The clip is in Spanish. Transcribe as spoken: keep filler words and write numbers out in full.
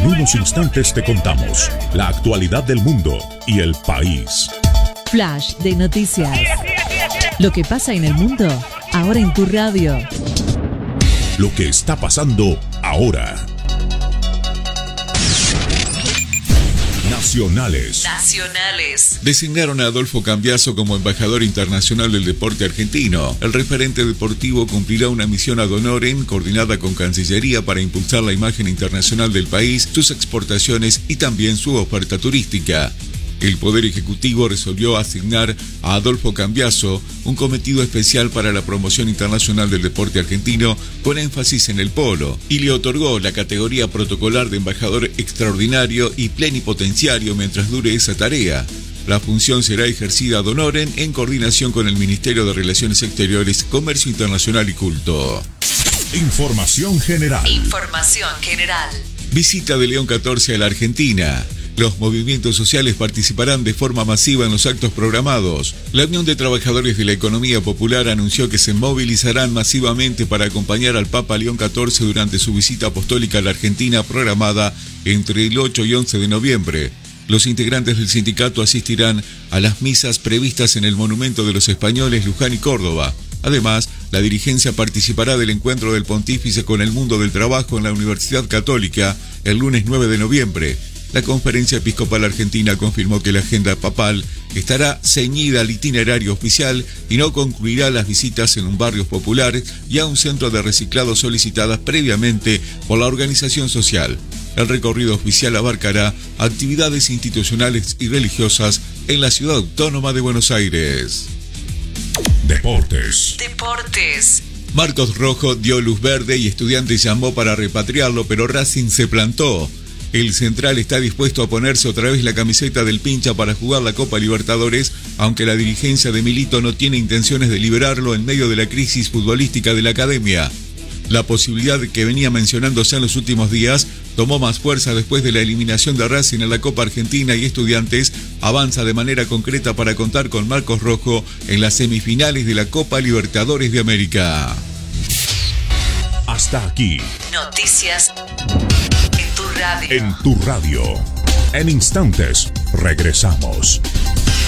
En unos instantes te contamos la actualidad del mundo y el país. Flash de noticias. Lo que pasa en el mundo, ahora en tu radio. Lo que está pasando ahora. Nacionales. Nacionales. Designaron a Adolfo Cambiaso como embajador internacional del deporte argentino. El referente deportivo cumplirá una misión ad honorem coordinada con Cancillería para impulsar la imagen internacional del país, sus exportaciones y también su oferta turística. El Poder Ejecutivo resolvió asignar a Adolfo Cambiaso un cometido especial para la promoción internacional del deporte argentino con énfasis en el polo y le otorgó la categoría protocolar de embajador extraordinario y plenipotenciario mientras dure esa tarea. La función será ejercida ad honorem en coordinación con el Ministerio de Relaciones Exteriores, Comercio Internacional y Culto. Información general. Información general. Visita de León catorce a la Argentina. Los movimientos sociales participarán de forma masiva en los actos programados. La Unión de Trabajadores de la Economía Popular anunció que se movilizarán masivamente para acompañar al Papa León catorce durante su visita apostólica a la Argentina programada entre el ocho y once de noviembre. Los integrantes del sindicato asistirán a las misas previstas en el Monumento de los Españoles, Luján y Córdoba. Además, la dirigencia participará del encuentro del pontífice con el mundo del trabajo en la Universidad Católica el lunes nueve de noviembre. La Conferencia Episcopal Argentina confirmó que la agenda papal estará ceñida al itinerario oficial y no concluirá las visitas en un barrio popular y a un centro de reciclado solicitadas previamente por la organización social. El recorrido oficial abarcará actividades institucionales y religiosas en la ciudad autónoma de Buenos Aires. Deportes. Deportes. Marcos Rojo dio luz verde y Estudiantes llamó para repatriarlo, pero Racing se plantó. El central está dispuesto a ponerse otra vez la camiseta del pincha para jugar la Copa Libertadores, aunque la dirigencia de Milito no tiene intenciones de liberarlo en medio de la crisis futbolística de la academia. La posibilidad que venía mencionándose en los últimos días tomó más fuerza después de la eliminación de Racing en la Copa Argentina y Estudiantes avanza de manera concreta para contar con Marcos Rojo en las semifinales de la Copa Libertadores de América. Hasta aquí. Noticias en tu radio. En tu radio. En instantes regresamos.